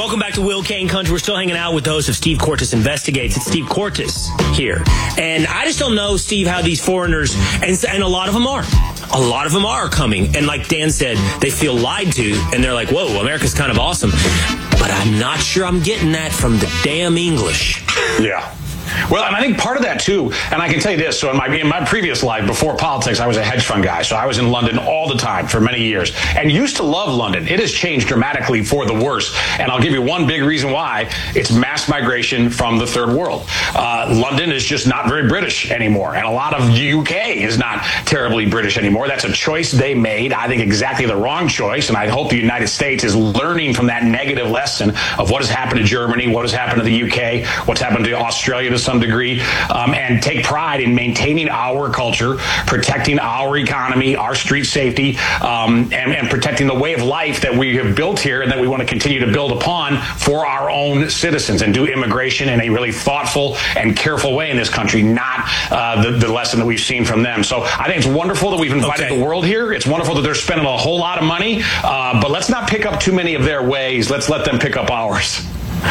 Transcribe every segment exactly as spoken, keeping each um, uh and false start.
Welcome back to Will Kane Country. We're still hanging out with the host of Steve Cortes Investigates. It's Steve Cortes here. And I just don't know, Steve, how these foreigners, and, and a lot of them are, a lot of them are coming. And like Dan said, they feel lied to, and they're like, whoa, America's kind of awesome. But I'm not sure I'm getting that from the damn English. Yeah. Well, and I think part of that, too, and I can tell you this, so in my in my previous life, before politics, I was a hedge fund guy, so I was in London all the time for many years, and used to love London. It has changed dramatically for the worse, and I'll give you one big reason why. It's mass migration from the third world. Uh, London is just not very British anymore, and a lot of U K is not terribly British anymore. That's a choice they made. I think exactly the wrong choice, and I hope the United States is learning from that negative lesson of what has happened to Germany, what has happened to the U K, what's happened to Australia to some degree, um, and take pride in maintaining our culture, protecting our economy, our street safety, um, and, and protecting the way of life that we have built here and that we want to continue to build upon for our own citizens, and do immigration in a really thoughtful and careful way in this country, not uh, the, the lesson that we've seen from them. So I think it's wonderful that we've invited okay. the world here. It's wonderful that they're spending a whole lot of money, uh, but let's not pick up too many of their ways. Let's let them pick up ours.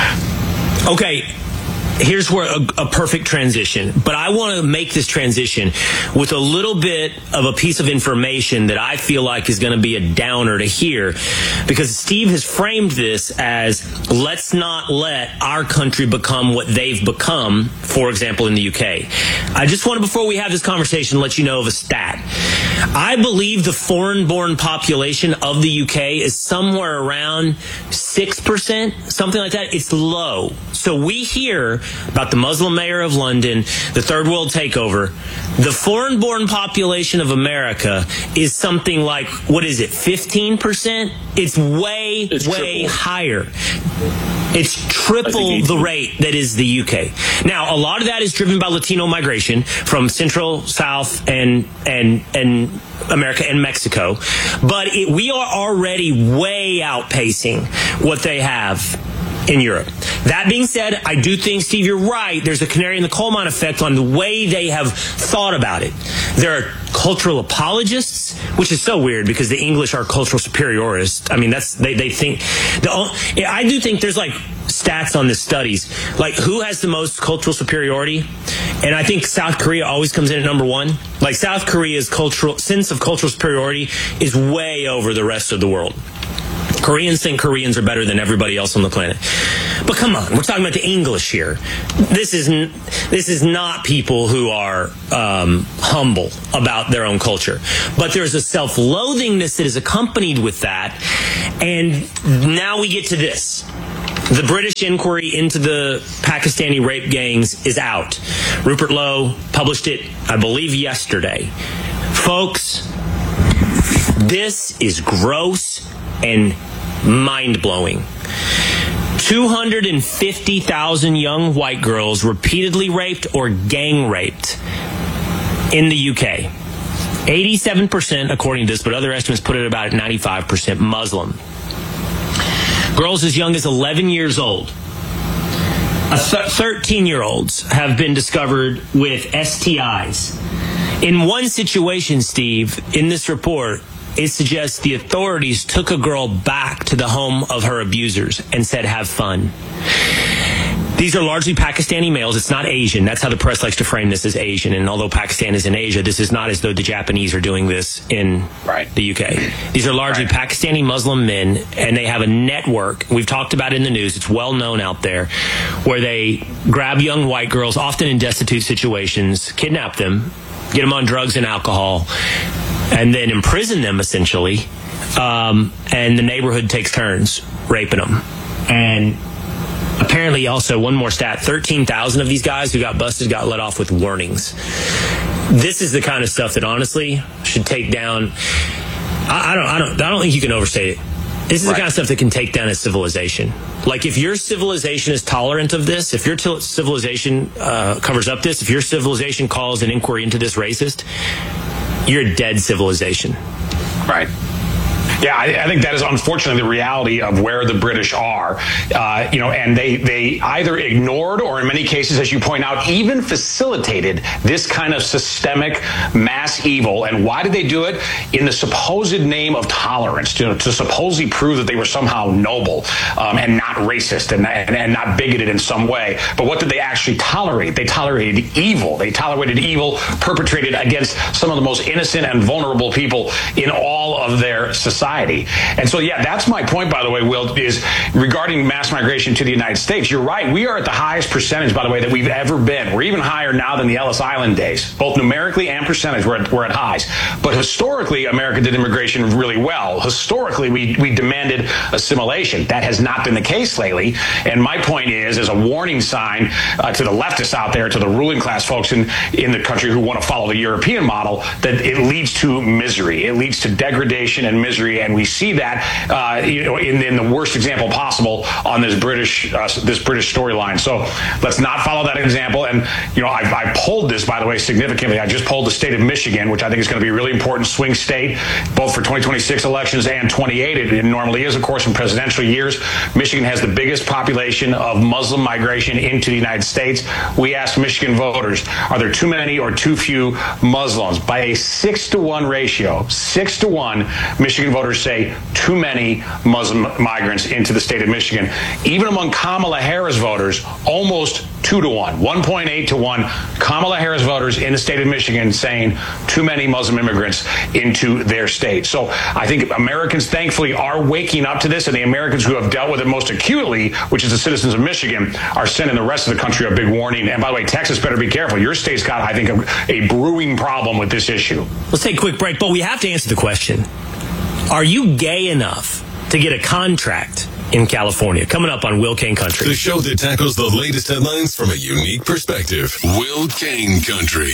Okay. Here's where a, a perfect transition, but I want to make this transition with a little bit of a piece of information that I feel like is going to be a downer to hear, because Steve has framed this as, let's not let our country become what they've become, for example, in the U K. I just want to, before we have this conversation, let you know of a stat. I believe the foreign-born population of the U K is somewhere around six percent, something like that. It's low. So we hear about the Muslim mayor of London, the third world takeover. The foreign-born population of America is something like, what is it, fifteen percent? It's way, it's way triple. higher. It's triple the rate that is the U K. Now, a lot of that is driven by Latino migration from Central, South, and and and America and Mexico. But it, we are already way outpacing what they have in Europe. That being said, I do think, Steve, you're right. There's a canary in the coal mine effect on the way they have thought about it. There are cultural apologists, which is so weird because the English are cultural superiorists. I mean, that's they, they think. The, I do think there's like stats on the studies, like who has the most cultural superiority, and I think South Korea always comes in at number one. Like South Korea's cultural sense of cultural superiority is way over the rest of the world. Koreans think Koreans are better than everybody else on the planet. But come on, we're talking about the English here. This is n- this is not people who are um, humble about their own culture. But there's a self-loathingness that is accompanied with that. And now we get to this. The British inquiry into the Pakistani rape gangs is out. Rupert Lowe published it, I believe, yesterday. Folks, this is gross and mind-blowing. two hundred fifty thousand young white girls repeatedly raped or gang raped in the U K. eighty-seven percent, according to this, but other estimates put it about ninety-five percent Muslim. Girls as young as eleven years old. thirteen-year-olds have been discovered with S T Is. In one situation, Steve, in this report, it suggests the authorities took a girl back to the home of her abusers and said, have fun. These are largely Pakistani males. It's not Asian. That's how the press likes to frame this, as Asian. And although Pakistan is in Asia, this is not as though the Japanese are doing this in right. the U K. These are largely right. Pakistani Muslim men, and they have a network. We've talked about it in the news. It's well known out there, where they grab young white girls, often in destitute situations, kidnap them, get them on drugs and alcohol, and then imprison them, essentially. Um, and the neighborhood takes turns raping them. And apparently, also, one more stat, thirteen thousand of these guys who got busted got let off with warnings. This is the kind of stuff that, honestly, should take down... I, I don't I don't, I don't think you can overstate it. This is right. the kind of stuff that can take down a civilization. Like, if your civilization is tolerant of this, if your t- civilization uh, covers up this, if your civilization calls an inquiry into this racist, you're a dead civilization. Right. Yeah, I, I think that is unfortunately the reality of where the British are. Uh, you know, and they they either ignored or in many cases, as you point out, even facilitated this kind of systemic mass evil. And why did they do it? In the supposed name of tolerance, to, to supposedly prove that they were somehow noble um, and not racist and, and, and not bigoted in some way. But what did they actually tolerate? They tolerated evil. They tolerated evil perpetrated against some of the most innocent and vulnerable people in all of their society. And so, yeah, that's my point, by the way, Will, is regarding mass migration to the United States. You're right. We are at the highest percentage, by the way, that we've ever been. We're even higher now than the Ellis Island days, both numerically and percentage. We're at, we're at highs. But historically, America did immigration really well. Historically, we, we demanded assimilation. That has not been the case lately. And my point is, as a warning sign uh, to the leftists out there, to the ruling class folks in, in the country who want to follow the European model, that it leads to misery. It leads to degradation and misery. And we see that uh, you know, in, in the worst example possible on this British uh, this British storyline. So let's not follow that example. And, you know, I, I polled this, by the way, significantly. I just polled the state of Michigan, which I think is going to be a really important swing state, both for twenty twenty-six elections and twenty-eight. It, it normally is, of course, in presidential years. Michigan has the biggest population of Muslim migration into the United States. We asked Michigan voters, are there too many or too few Muslims? By a six to one ratio, six to one, Michigan voters say too many Muslim migrants into the state of Michigan. Even among Kamala Harris voters, almost two to one, one point eight to one, Kamala Harris voters in the state of Michigan saying too many Muslim immigrants into their state. So I think Americans, thankfully, are waking up to this, and the Americans who have dealt with it most acutely, which is the citizens of Michigan, are sending the rest of the country a big warning. And by the way, Texas better be careful. Your state's got, I think, a, a brewing problem with this issue. Let's take a quick break, but we have to answer the question. Are you gay enough to get a contract in California? Coming up on Will Kane Country. The show that tackles the latest headlines from a unique perspective. Will Kane Country.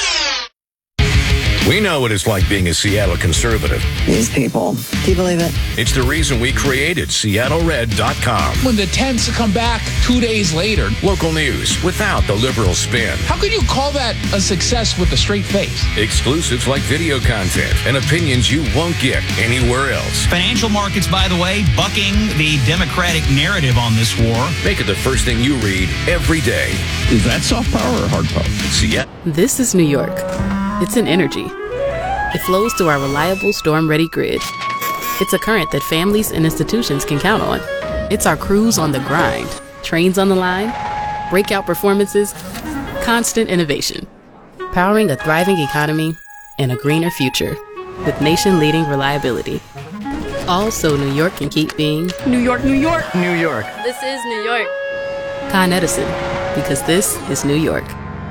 We know what it's like being a Seattle conservative. These people. Do you believe it? It's the reason we created Seattle Red dot com. When the tents come back two days later. Local news without the liberal spin. How could you call that a success with a straight face? Exclusives like video content and opinions you won't get anywhere else. Financial markets, by the way, bucking the Democratic narrative on this war. Make it the first thing you read every day. Is that soft power or hard power? Seattle. This is New York. It's an energy. It flows through our reliable storm-ready grid. It's a current that families and institutions can count on. It's our crews on the grind, trains on the line, breakout performances, constant innovation, powering a thriving economy and a greener future with nation-leading reliability. All so New York can keep being New York, New York, New York. This is New York. Con Edison, because this is New York.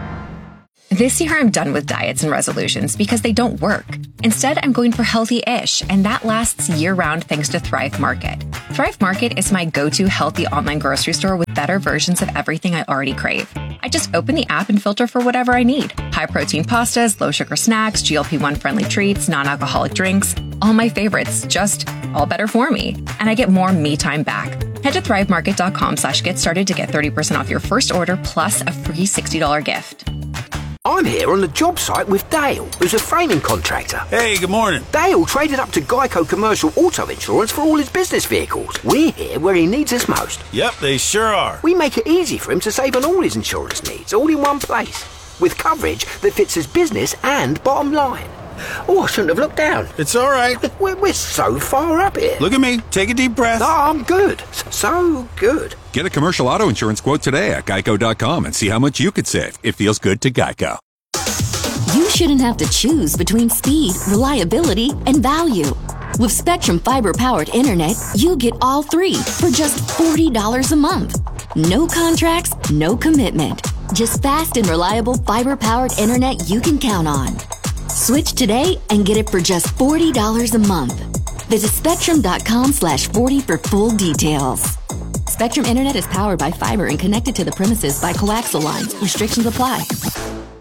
This year, I'm done with diets and resolutions because they don't work. Instead, I'm going for healthy-ish, and that lasts year-round thanks to Thrive Market. Thrive Market is my go-to healthy online grocery store with better versions of everything I already crave. I just open the app and filter for whatever I need. High-protein pastas, low-sugar snacks, G L P one friendly treats, non-alcoholic drinks. All my favorites, just all better for me. And I get more me time back. Head to thrivemarket.com slash get started to get thirty percent off your first order plus a free sixty dollars gift. I'm here on the job site with Dale, who's a framing contractor. Hey, good morning. Dale traded up to Geico Commercial Auto Insurance for all his business vehicles. We're here where he needs us most. Yep, they sure are. We make it easy for him to save on all his insurance needs, all in one place, with coverage that fits his business and bottom line. Oh, I shouldn't have looked down. It's all right. We're, we're so far up here. Look at me. Take a deep breath. Oh, I'm good. So good. Get a commercial auto insurance quote today at geico dot com and see how much you could save. It feels good to Geico. You shouldn't have to choose between speed, reliability, and value. With Spectrum fiber-powered internet, you get all three for just forty dollars a month. No contracts, no commitment. Just fast and reliable fiber-powered internet you can count on. Switch today and get it for just forty dollars a month. Visit spectrum.com slash 40 for full details. Spectrum Internet is powered by fiber and connected to the premises by coaxial lines. Restrictions apply.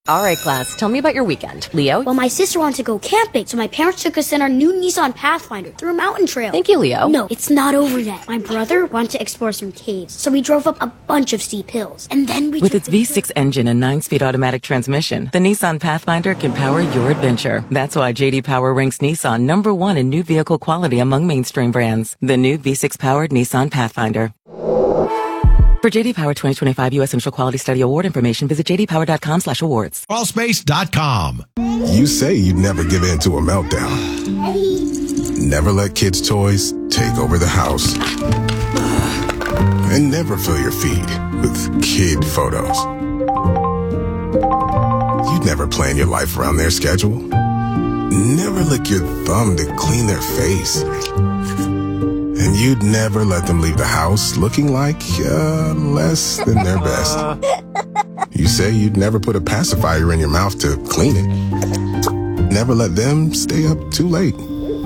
All right, class, tell me about your weekend. Leo? Well, my sister wanted to go camping, so my parents took us in our new Nissan Pathfinder through a mountain trail. Thank you, Leo. No, it's not over yet. My brother wanted to explore some caves, so we drove up a bunch of steep hills. And then we With its V six engine and nine-speed automatic transmission, the Nissan Pathfinder can power your adventure. That's why J D Power ranks Nissan number one in new vehicle quality among mainstream brands. The new V six-powered Nissan Pathfinder. For J D Power twenty twenty-five U S Initial Quality Study Award information, visit j d power dot com slash awards. Allspace dot com. You say you'd never give in to a meltdown. Never let kids' toys take over the house. And never fill your feed with kid photos. You'd never plan your life around their schedule. Never lick your thumb to clean their face. And you'd never let them leave the house looking like uh, less than their best. You say you'd never put a pacifier in your mouth to clean it. Never let them stay up too late.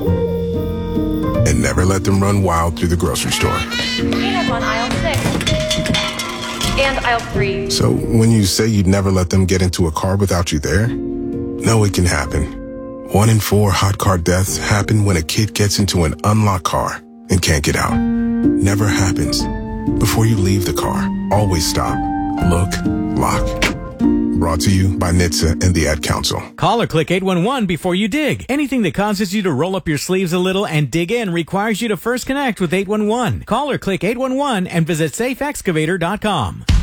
And never let them run wild through the grocery store. We have on aisle six and aisle three. So when you say you'd never let them get into a car without you there, no, it can happen. One in four hot car deaths happen when a kid gets into an unlocked car and can't get out. Never happens. Before you leave the car, always stop, look, lock. Brought to you by N H T S A and the Ad Council. Call or click eight one one before you dig. Anything that causes you to roll up your sleeves a little and dig in requires you to first connect with eight one one. Call or click eight one one and visit safe excavator dot com.